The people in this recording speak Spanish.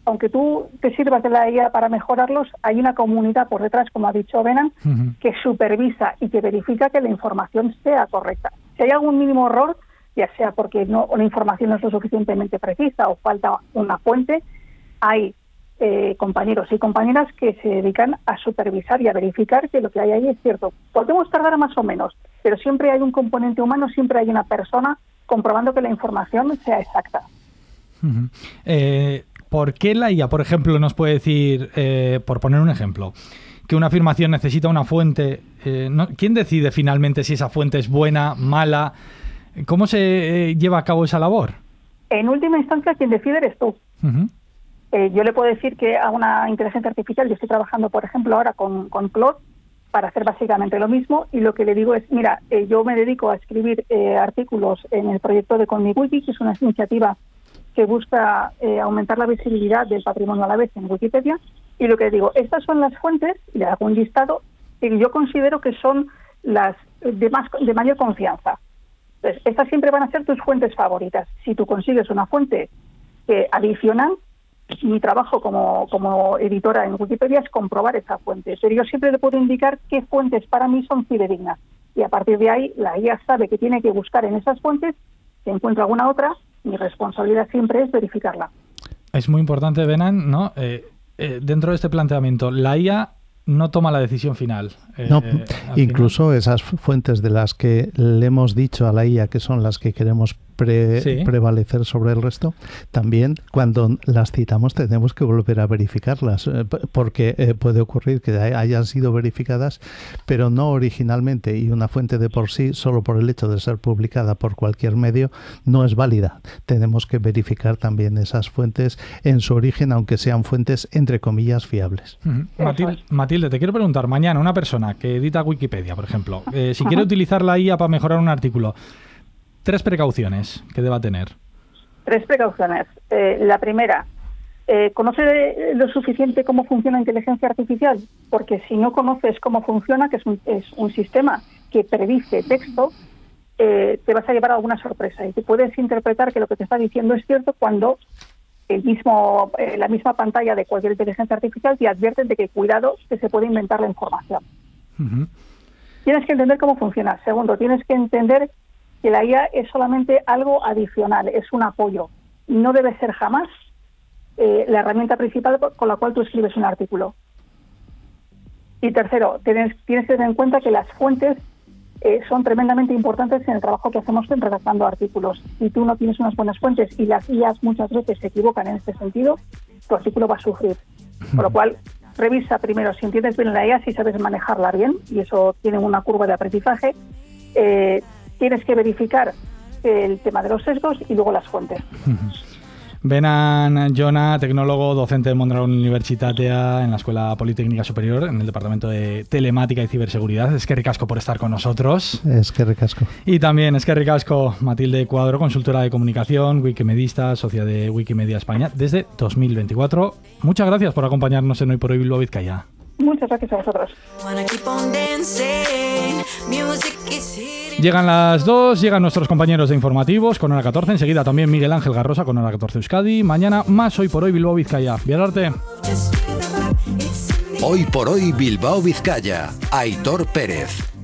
aunque tú te sirvas de la IA para mejorarlos, hay una comunidad por detrás, como ha dicho Benan, que supervisa y que verifica que la información sea correcta. Si hay algún mínimo error, ya sea porque la información no es lo suficientemente precisa o falta una fuente, hay compañeros y compañeras que se dedican a supervisar y a verificar que lo que hay ahí es cierto. Podemos tardar más o menos, pero siempre hay un componente humano, siempre hay una persona comprobando que la información sea exacta. ¿Por qué la IA, por ejemplo, nos puede decir, por poner un ejemplo, que una afirmación necesita una fuente? ¿Quién decide finalmente si esa fuente es buena, mala? ¿Cómo se lleva a cabo esa labor? En última instancia, quien decide eres tú. Yo le puedo decir que a una inteligencia artificial, yo estoy trabajando, por ejemplo, ahora con Claude para hacer básicamente lo mismo, y lo que le digo es, mira, yo me dedico a escribir artículos en el proyecto de ConmiWiki, que es una iniciativa que busca aumentar la visibilidad del patrimonio a la vez en Wikipedia, y lo que le digo, estas son las fuentes, y le hago un listado que yo considero que son las de mayor confianza. Entonces, estas siempre van a ser tus fuentes favoritas. Si tú consigues una fuente que adiciona, mi trabajo como editora en Wikipedia es comprobar esa fuente, pero yo siempre le puedo indicar qué fuentes para mí son fidedignas, y a partir de ahí la IA sabe que tiene que buscar en esas fuentes. Si encuentra alguna otra, mi responsabilidad siempre es verificarla. Es muy importante, Benan, ¿no? Dentro de este planteamiento, la IA no toma la decisión final. No, incluso esas fuentes de las que le hemos dicho a la IA que son las que queremos prevalecer sobre el resto, también cuando las citamos tenemos que volver a verificarlas, porque puede ocurrir que hayan sido verificadas, pero no originalmente, y una fuente de por sí, solo por el hecho de ser publicada por cualquier medio, no es válida. Tenemos que verificar también esas fuentes en su origen, aunque sean fuentes entre comillas fiables. Matilde, te quiero preguntar, mañana una persona que edita Wikipedia, por ejemplo, si quiere utilizar la IA para mejorar un artículo, 3 precauciones que deba tener. 3 precauciones. La primera, ¿conoce lo suficiente cómo funciona la inteligencia artificial? Porque si no conoces cómo funciona, que es un sistema que predice texto, te vas a llevar alguna sorpresa y te puedes interpretar que lo que te está diciendo es cierto cuando la misma pantalla de cualquier inteligencia artificial te advierte de que cuidado, que se puede inventar la información. Tienes que entender cómo funciona. Segundo, tienes que entender que la IA es solamente algo adicional, es un apoyo. No debe ser jamás la herramienta principal con la cual tú escribes un artículo. Y tercero, tienes que tener en cuenta que las fuentes son tremendamente importantes en el trabajo que hacemos en redactando artículos. Si tú no tienes unas buenas fuentes y las IAs muchas veces se equivocan en este sentido, tu artículo va a sufrir. Por lo cual, revisa primero si entiendes bien la IA, si sabes manejarla bien, y eso tiene una curva de aprendizaje. Tienes que verificar el tema de los sesgos y luego las fuentes. Benan Jona, tecnólogo, docente de Mondragon Universitatea en la Escuela Politécnica Superior, en el Departamento de Telemática y Ciberseguridad. Es que ricasco por estar con nosotros. Es que ricasco. Y también es que ricasco Matilde Cuadro, consultora de comunicación, wikimedista, socia de Wikimedia España desde 2024. Muchas gracias por acompañarnos en Hoy por Hoy Bilbao Vizcaya. Muchas gracias a vosotros. Llegan las 2, llegan nuestros compañeros de informativos con Hora 14, enseguida también Miguel Ángel Garrosa con Hora 14 Euskadi. Mañana más Hoy por Hoy Bilbao Vizcaya. Bienarte. Hoy por Hoy Bilbao Vizcaya. Aitor Pérez.